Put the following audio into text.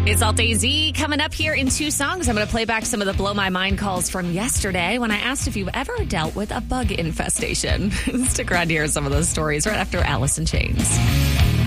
It's Alt AZ coming up here in 2 songs. I'm going to play back some of the Blow My Mind calls from yesterday when I asked if you've ever dealt with a bug infestation. Stick around to hear some of those stories right after Alice in Chains.